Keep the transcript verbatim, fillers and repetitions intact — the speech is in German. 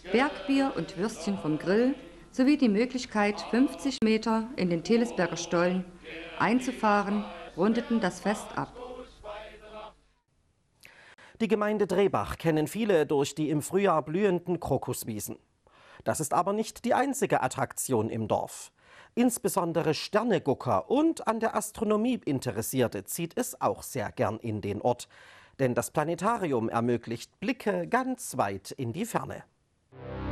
Bergbier und Würstchen vom Grill sowie die Möglichkeit, fünfzig Meter in den Telesberger Stollen einzufahren, rundeten das Fest ab. Die Gemeinde Drehbach kennen viele durch die im Frühjahr blühenden Krokuswiesen. Das ist aber nicht die einzige Attraktion im Dorf. Insbesondere Sternegucker und an der Astronomie Interessierte zieht es auch sehr gern in den Ort. Denn das Planetarium ermöglicht Blicke ganz weit in die Ferne.